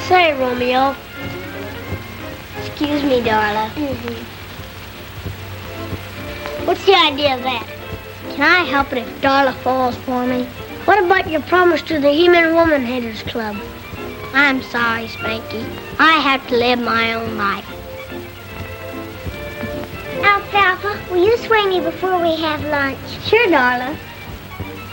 Say, Romeo. Excuse me, Darla. What's the idea of that? Can I help it if Darla falls for me? What about your promise to the He-Man Woman Haters Club? I'm sorry, Spanky. I have to live my own life. Alfalfa, will you swing me before we have lunch? Sure, Darla.